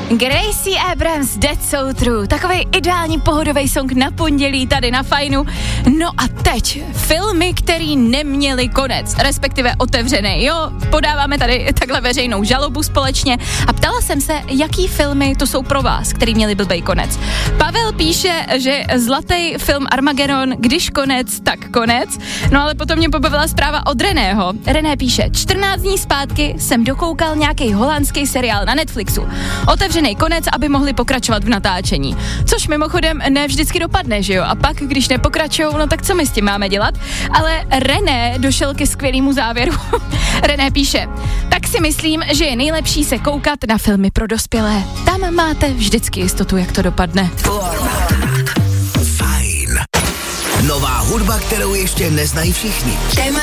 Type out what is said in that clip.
Gracie Abrams, Dead So True, takovej ideální pohodový song na pondělí tady na Fajnu. No a teď filmy, který neměli konec, respektive otevřený, jo, podáváme tady takhle veřejnou žalobu společně a ptala jsem se, jaký filmy to jsou pro vás, který měli blbej konec. Pavel píše, že zlatý film Armageddon, když konec, tak konec, no ale potom mě pobavila zpráva od Reného. René píše, 14 dní zpátky jsem dokoukal nějaký holandský seriál na Netflixu. Otevřený konec, aby mohli pokračovat v natáčení. Což mimochodem ne vždycky dopadne, že jo? A pak, když nepokračujou, no tak co my s tím máme dělat? Ale René došel ke skvělému závěru. René píše, tak si myslím, že je nejlepší se koukat na filmy pro dospělé. Tam máte vždycky jistotu, jak to dopadne. Fajn. Nová hudba, kterou ještě neznají všichni.